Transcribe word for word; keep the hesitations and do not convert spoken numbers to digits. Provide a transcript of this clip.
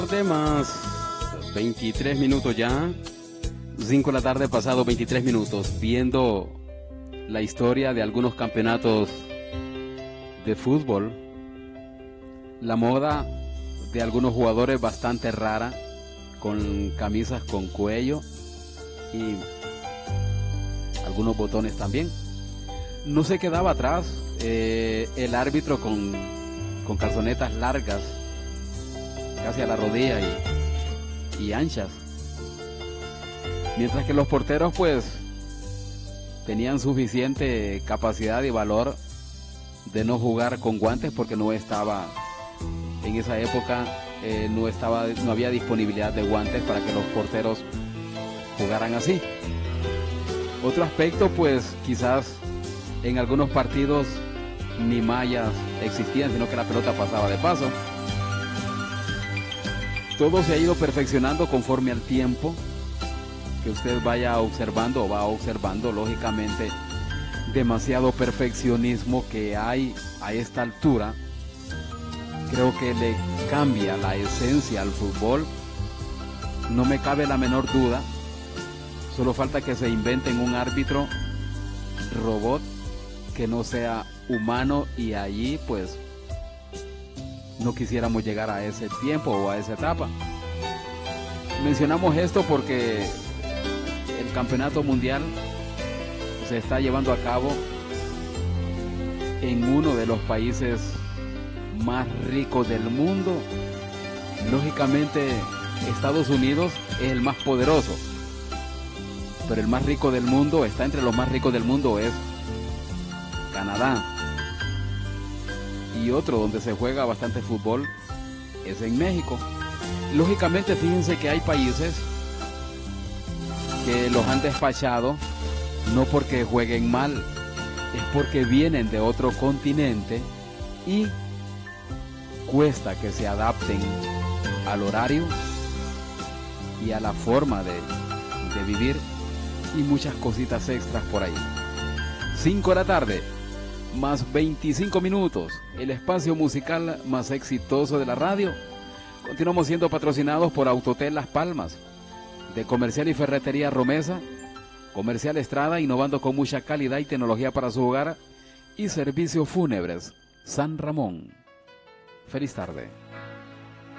Más veintitrés minutos ya, cinco de la tarde pasado veintitrés minutos, viendo la historia de algunos campeonatos de fútbol, la moda de algunos jugadores bastante rara, con camisas con cuello y algunos botones también. No se quedaba atrás eh, el árbitro con, con calzonetas largas, casi a la rodilla y, y anchas, mientras que los porteros pues tenían suficiente capacidad y valor de no jugar con guantes, porque no estaba en esa época eh, no estaba no había disponibilidad de guantes para que los porteros jugaran así. Otro aspecto, pues quizás en algunos partidos ni mallas existían, sino que la pelota pasaba de paso. Todo se ha ido perfeccionando conforme al tiempo que usted vaya observando o va observando, lógicamente, demasiado perfeccionismo que hay a esta altura. Creo que le cambia la esencia al fútbol. No me cabe la menor duda. Solo falta que se inventen un árbitro robot que no sea humano, y allí pues no quisiéramos llegar a ese tiempo o a esa etapa. Mencionamos esto porque el campeonato mundial se está llevando a cabo en uno de los países más ricos del mundo. Lógicamente, Estados Unidos es el más poderoso, pero el más rico del mundo, está entre los más ricos del mundo, es Canadá. Y otro donde se juega bastante fútbol es en México. Lógicamente, fíjense que hay países que los han despachado no porque jueguen mal, es porque vienen de otro continente y cuesta que se adapten al horario y a la forma de, de vivir, y muchas cositas extras por ahí. cinco de la tarde, más veinticinco minutos, el espacio musical más exitoso de la radio. Continuamos siendo patrocinados por Autotel Las Palmas, de Comercial y Ferretería Romesa, Comercial Estrada, innovando con mucha calidad y tecnología para su hogar, y Servicios Fúnebres San Ramón. Feliz tarde.